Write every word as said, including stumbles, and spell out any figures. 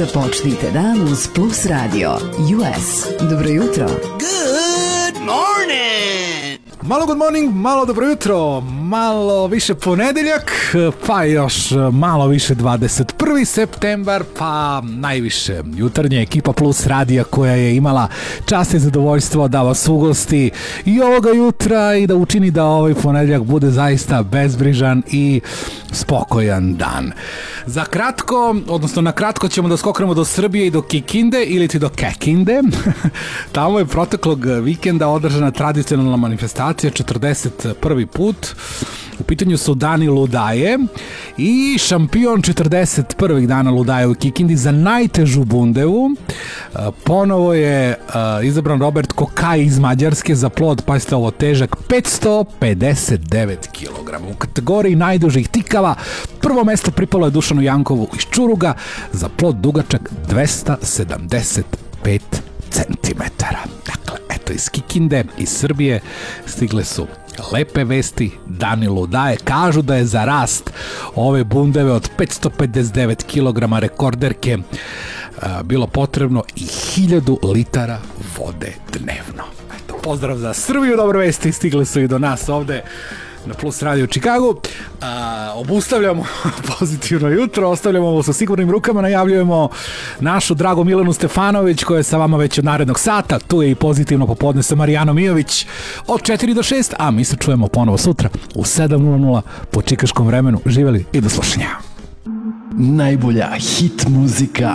Započnite dan uz Plus Radio U S. Dobro jutro. Good morning! Malo good morning, malo dobro jutro, malo više ponedeljak, pa još malo više dvadeset prvi septembar, pa najviše jutarnja ekipa Plus Radija koja je imala čast i zadovoljstvo da vas ugosti i ovoga jutra i da učini da ovaj ponedeljak bude zaista bezbrižan i spokojan dan. Za kratko, odnosno na kratko ćemo da skoknemo do Srbije i do Kikinde ili ti do Kekinde. Tamo je proteklog vikenda održana tradicionalna manifestacija četrdeset prvi put. U pitanju su Dani Ludaje i šampion četrdeset prvih dana Ludaje u Kikindi za najtežu bundevu. Ponovo je izabran Robert Kokaj iz Mađarske za plod, pazite ovo, težak petsto pedeset devet kilograma. U kategoriji najdužih tikava prvo mesto pripalo je Dušanu Jankovu iz Čuruga za plod dugačak dvesta sedamdeset pet centimetara. Dakle, eto, iz Kikinde, iz Srbije stigle su lepe vesti. Dani Ludaje kažu da je za rast ove bundeve od petsto pedeset devet kilograma rekorderke a, bilo potrebno i hiljadu litara vode dnevno. Eto, pozdrav za Srbiju, dobre vesti stigle su i do nas ovde na Plus Radio u Čikagu. A, obustavljamo pozitivno jutro, ostavljamo ovo sa sigurnim rukama, najavljujemo našu dragu Milanu Stefanović koja je sa vama već od narednog sata. Tu je i pozitivno popodne sa Marijanom Mijović od četiri do šest, a mi se čujemo ponovo sutra u sedam nula nula po čikaškom vremenu. Živeli i do slušanja. Najbolja hit muzika